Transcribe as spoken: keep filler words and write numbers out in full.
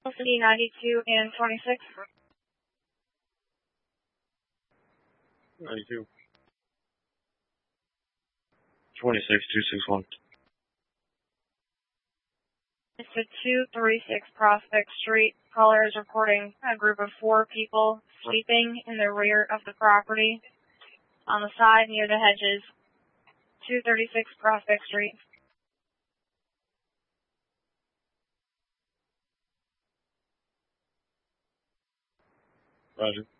City ninety-two and twenty-six. ninety-two. twenty-six, two six one. It's a two thirty-six Prospect Street. Caller is reporting a group of four people sleeping in the rear of the property on the side near the hedges. two thirty-six Prospect Street. Roger.